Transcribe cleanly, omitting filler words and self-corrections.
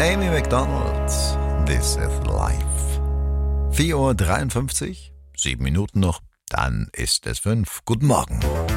Amy Macdonald, This is Life. 4:53 Uhr, 7 Minuten noch, dann ist es 5. Guten Morgen.